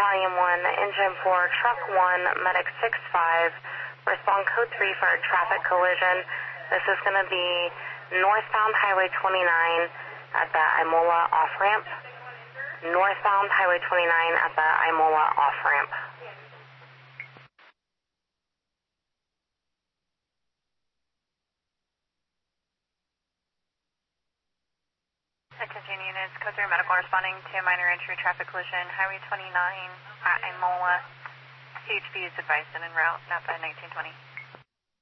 Volume 1, Engine 4, Truck 1, Medic 65, respond code 3 for a traffic collision. This is going to be northbound Highway 29 at the Imola off-ramp. Northbound Highway 29 at the Imola off-ramp. Attention units, code 3 medical responding to a minor injury traffic collision, Highway 29 at Imola. CHP is advised and en route, Napa 1920.